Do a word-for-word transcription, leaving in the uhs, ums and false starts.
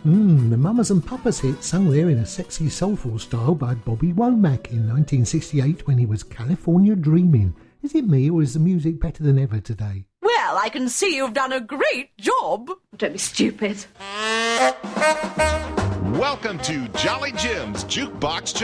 Mmm, the Mamas and Papas hit sung there in a sexy soulful style by Bobby Womack in nineteen sixty-eight when he was California Dreaming. Is it me or is the music better than ever today? Well, I can see you've done a great job. Don't be stupid. Welcome to Jolly Jim's Jukebox